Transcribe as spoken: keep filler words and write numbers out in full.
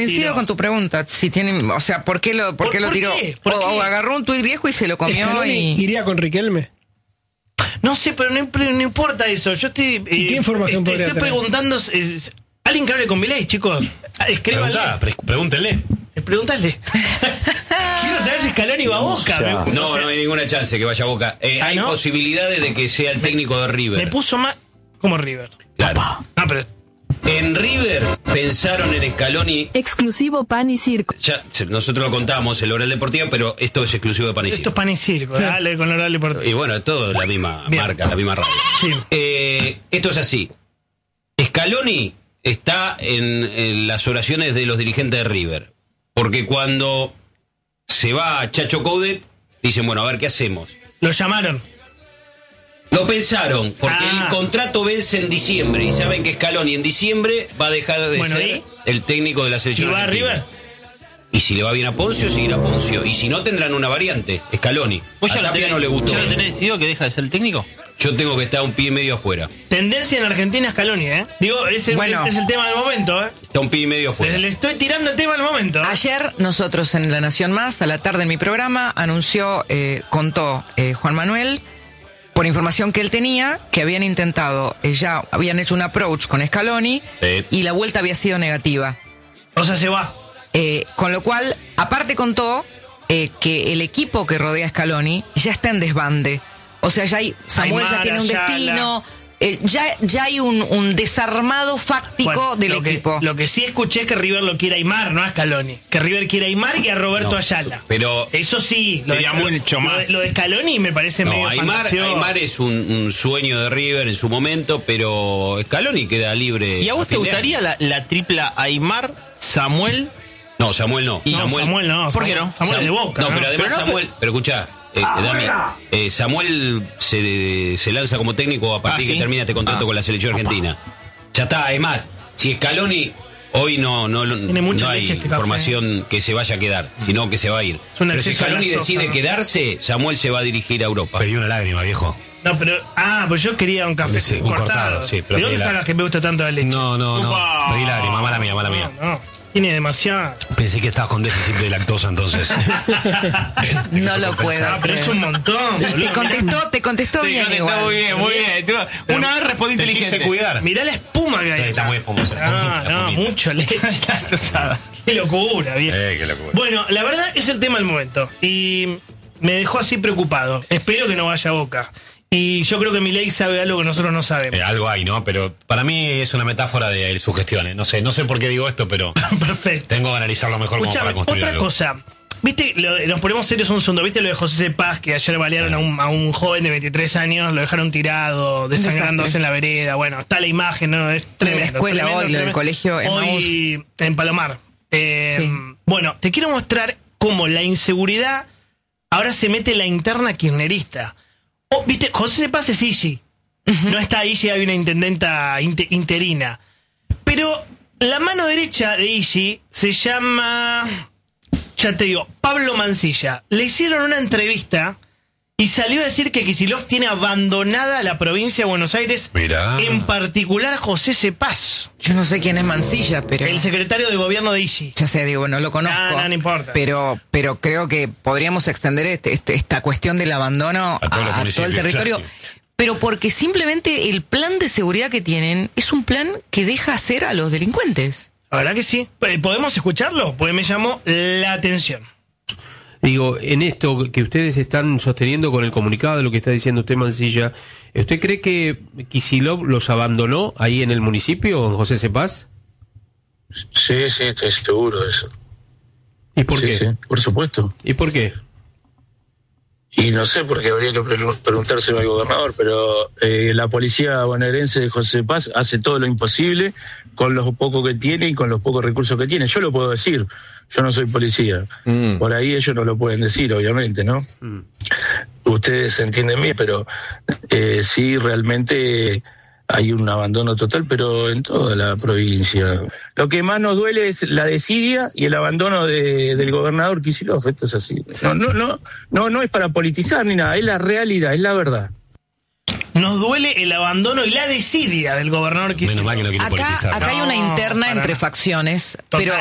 coincido tiró. con tu pregunta. Si tienen, o sea, ¿por qué lo, por ¿Por- qué lo por tiró? qué? ¿Por o, qué? o agarró un tuit viejo y se lo comió Scaloni y... iría con Riquelme. No sé, pero no, no importa eso. Yo estoy. eh, ¿Y qué información estoy, podría estoy tener? preguntando. es- alguien que hable con Milei, chicos. Escríbanle. Preguntá, pre- pregúntenle. Pregúntale. Quiero saber si Scaloni va a Boca. Me- No, o sea, no hay ninguna chance que vaya a Boca. Eh, ¿Ah, hay no? posibilidades de que sea el técnico de River. Me puso más. Como River. Claro. No, pero. En River pensaron en Scaloni. Exclusivo Pan y Circo. Ya, se- nosotros lo contamos, el Oral Deportivo, pero esto es exclusivo de Pan y Esto Circo. es pan y circo. Dale con el oral deportivo. Y bueno, todo la misma Bien. marca, la misma radio. Sí. Eh, esto es así. Scaloni está en, en las oraciones de los dirigentes de River. Porque cuando se va Chacho Coudet, dicen, bueno, a ver, ¿qué hacemos? Lo llamaron. Lo pensaron, porque Ah. el contrato vence en diciembre y saben que Scaloni en diciembre va a dejar de Bueno, ser ¿y? el técnico de la ¿Y selección va a argentina. River? Y si le va bien a Poncio, seguirá Poncio. Y si no, tendrán una variante, Scaloni. ¿Vos A ya lo, Tapia tenés, no le gustó. ya lo tenés decidido que deja de ser el técnico? Yo tengo que estar un pie y medio afuera. Tendencia en Argentina Scaloni, ¿eh? Digo, es el, Bueno. es, es el tema del momento, ¿eh? Está un pie y medio afuera. Les- Le estoy tirando el tema del momento. ¿eh? Ayer nosotros en La Nación Más, a la tarde en mi programa, anunció, eh, contó eh, Juan Manuel, por información que él tenía, que habían intentado, eh, ya habían hecho un approach con Scaloni Sí. y la vuelta había sido negativa. O sea, se va. Eh, con lo cual, aparte contó eh, que el equipo que rodea a Scaloni ya está en desbande. O sea, ya hay, Samuel Aymar, ya tiene un Ayala. destino, eh, ya, ya hay un, un desarmado fáctico Bueno, del lo que- equipo. lo que sí escuché es que River lo quiere a Aymar, no a Scaloni. Que River quiere a Aymar y a Roberto No, Ayala. pero- Eso sí, lo de, Sería lo- mucho lo más. de- lo de Scaloni me parece No, medio Aymar, fantasioso. Aymar es un, un sueño de River en su momento, pero Scaloni queda libre. ¿Y a vos te fin de gustaría año. la, la tripla Aymar, Samuel? No, Samuel no. No, Samuel, no. ¿Por qué Samuel- no? Samuel es de Boca. No, ¿no? pero además Pero no, Samuel, pero escuchá, eh, Dami, eh, Samuel se, se lanza como técnico a partir Ah, que ¿sí? termina este contrato Ah. con la selección argentina. Ya está, además, si Scaloni hoy no, no, Tiene mucha no hay leche este café. información que se vaya a quedar, sino que se va a ir. un Pero si exceso de Scaloni lactosa, decide ¿no? quedarse, Samuel se va a dirigir a Europa. Pedí una lágrima, viejo. No, pero. Ah, pues yo quería un café Sí, un cortado. cortado, sí, pero ¿De dónde pedí la- sacas que me gusta tanto la leche? No, no, no. Upa. Pedí lágrima, mala mía, mala mía. No, no. Tiene demasiado. Pensé que estabas con déficit de lactosa entonces. No lo puedo. Ah, pero es un montón. Te boludo. contestó, te contestó Te bien contestó igual. muy bien, muy bien. Tú- Una vez respondí Te inteligente. quise cuidar. Mirá la espuma que hay. Sí, está muy espumosa. Ah, La no, espumita. mucho leche. Qué locura, bien. Eh, qué locura. Bueno, la verdad es el tema del momento. Y me dejó así preocupado. Espero que no vaya a Boca. Y yo creo que Milei sabe algo que nosotros no sabemos. Eh, algo hay, ¿no? Pero para mí es una metáfora de sugestiones. No sé, no sé por qué digo esto, pero Perfecto. tengo que analizarlo mejor como Escuchame, para construir otra algo. cosa. ¿Viste? Lo de- nos ponemos serios un segundo. ¿Viste lo de José Cepaz? Que ayer balearon a un, a un joven de veintitrés años, lo dejaron tirado, desangrándose desastre. en la vereda. Bueno, está la imagen, ¿no? Es tremendo. escuela tremendo, hoy, lo del tremendo. colegio Hoy en Palomar. Eh, Sí. Bueno, te quiero mostrar cómo la inseguridad ahora se mete en la interna kirchnerista. Oh, ¿viste? José Cepaz es Igi. No está Igi, hay una intendenta inte- interina. Pero la mano derecha de Igi se llama, ya te digo, Pablo Mancilla. Le hicieron una entrevista y salió a decir que Kicillof tiene abandonada la provincia de Buenos Aires, Mirá. en particular José Cepaz, Yo no sé quién es Mancilla, pero... el secretario de gobierno de Igi. Ya sé, digo, no lo conozco. No, no, no importa. Pero, pero creo que podríamos extender este, este- esta cuestión del abandono A todos los a, todo el municipios, territorio. claro. Pero porque simplemente el plan de seguridad que tienen es un plan que deja hacer a los delincuentes. La verdad que sí. Eh, ¿Podemos escucharlo? Pues me llamó la atención. Digo, en esto que ustedes están sosteniendo con el comunicado de lo que está diciendo usted, Mancilla, ¿usted cree que Kicillof los abandonó ahí en el municipio, en José Cepaz? Sí, sí, estoy seguro de eso. ¿Y por sí, qué? Sí, por supuesto. ¿Y por qué? Y no sé, porque habría que pre- preguntárselo al gobernador, pero eh, la policía bonaerense de José Paz hace todo lo imposible con lo poco que tiene y con los pocos recursos que tiene. Yo lo puedo decir, yo no soy policía. Mm. Por ahí ellos no lo pueden decir, obviamente, ¿no? Mm. Ustedes entienden bien, pero eh, sí, realmente hay un abandono total, pero en toda la provincia. Lo que más nos duele es la desidia y el abandono de, del gobernador Kicillof. Esto es así. No, no, no, no, no es para politizar ni nada, es la realidad, es la verdad. Nos duele el abandono y la desidia del gobernador Kicillof. Menos mal que no quiere Acá, politizar. acá hay una No, interna para entre nada. facciones, Total. pero